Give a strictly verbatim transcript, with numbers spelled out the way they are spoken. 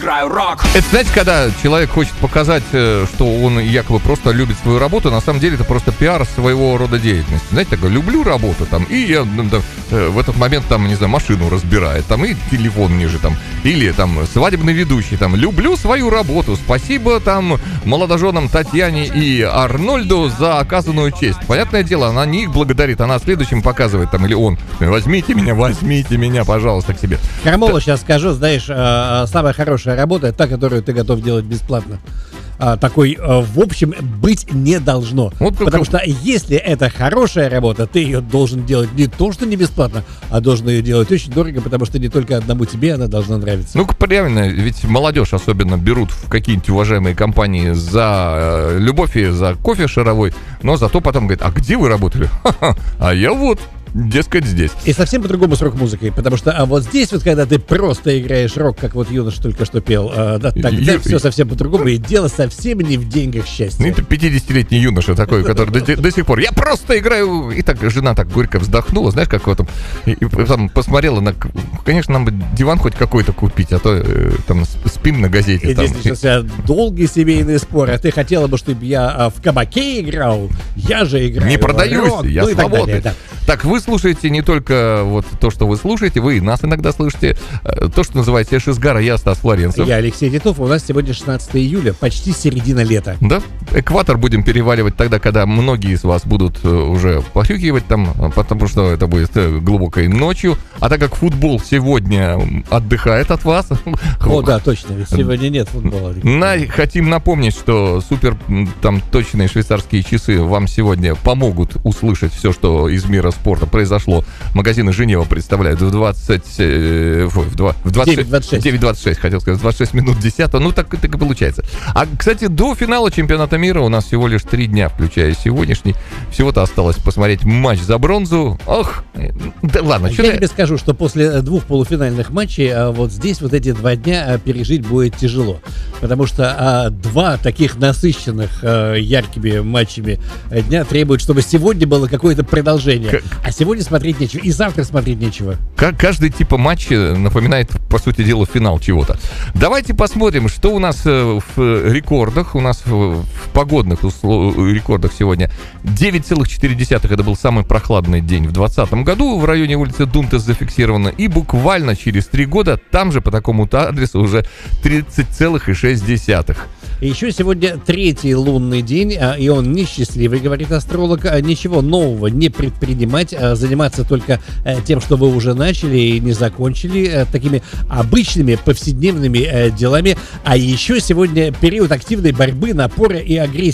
Это, знаете, когда человек хочет показать, что он якобы просто любит свою работу, на самом деле это просто пиар своего рода деятельности. Знаете, такой, люблю работу, там, и я ну, там, в этот момент, там, не знаю, машину разбирает, там, и телефон ниже, там, или, там, свадебный ведущий, там, люблю свою работу, спасибо, там, молодоженам Татьяне и Арнольду за оказанную честь. Понятное дело, она не их благодарит, она следующим показывает, там, или он, возьмите меня, возьмите меня, пожалуйста, к себе. Кармолу сейчас скажу, знаешь, самая хорошая работа — это та, которую ты готов делать бесплатно. А, такой, а, в общем, быть не должно. Вот потому что если это хорошая работа, ты ее должен делать не то, что не бесплатно, а должен ее делать очень дорого, потому что не только одному тебе она должна нравиться. Ну, правильно, ведь молодежь особенно берут в какие-нибудь уважаемые компании за э, любовь и за кофе шаровой, но зато потом говорят, а где вы работали? Ха-ха, а я вот... Дескать, здесь. И совсем по-другому с рок-музыкой, потому что а вот здесь вот, когда ты просто играешь рок, как вот юноша только что пел, а, да, тогда Ю... все совсем по-другому, и дело совсем не в деньгах счастья. Ну, это пятидесятилетний юноша такой, который до, до сих пор, я просто играю, и так жена так горько вздохнула, знаешь, как вот там, и, и там посмотрела на, конечно, нам бы диван хоть какой-то купить, а то э, там спим на газете. И здесь начался долгий семейный спор, а ты хотела бы, чтобы я а, в кабаке играл, я же играю. Не продаюсь, рок, я ну, свободный. Так, да. так, вы слушаете не только вот то, что вы слушаете, вы и нас иногда слышите. То, что называется Эшизгара, я Стас Флоренцев. Я Алексей Титов. У нас сегодня шестнадцатое июля, почти середина лета. Да, экватор будем переваливать тогда, когда многие из вас будут уже похрюкивать там, потому что это будет глубокой ночью. А так как футбол сегодня отдыхает от вас... О, да, точно, ведь сегодня нет футбола. На, хотим напомнить, что супер там точные швейцарские часы вам сегодня помогут услышать все, что из мира спорта произошло. Магазины Женева представляют в двадцать, э, в, в двадцать, девять двадцать шесть, хотел сказать, двадцать шесть минут десятого, ну так, так и получается. А, кстати, до финала чемпионата мира у нас всего лишь три дня, включая сегодняшний. Всего-то осталось посмотреть матч за бронзу. Ох, да ладно. Я тебе скажу, что после двух полуфинальных матчей вот здесь вот эти два дня пережить будет тяжело. Потому что а, два таких насыщенных а, яркими матчами дня требуют, чтобы сегодня было какое-то продолжение. К... А сегодня смотреть нечего. И завтра смотреть нечего. Как каждый типа матча напоминает, по сути дела, финал чего-то. Давайте посмотрим, что у нас в рекордах. У нас в погодных услов... рекордах сегодня девять целых четыре десятых. Это был самый прохладный день в двадцатом году. В районе улицы Дунтес зафиксировано. И буквально через три года там же по такому-то адресу уже тридцать целых шесть десятых. И еще сегодня третий лунный день, и он несчастливый, говорит астролог. Ничего нового не предпринимать, заниматься только тем, что вы уже начали и не закончили, такими обычными повседневными делами. А еще сегодня период активной борьбы, напора и агрессии.